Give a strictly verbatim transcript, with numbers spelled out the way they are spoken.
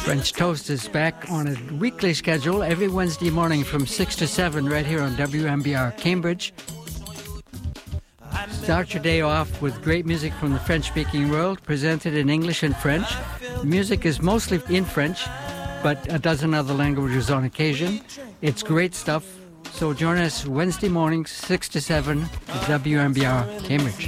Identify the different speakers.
Speaker 1: French Toast is back on a weekly schedule every Wednesday morning from six to seven right here on W M B R Cambridge. Start your day off with great music from the French-speaking world, presented in English and French. The music is mostly in French, but a dozen other languages on occasion. It's great stuff. So join us Wednesday mornings, six to seven, at W M B R Cambridge.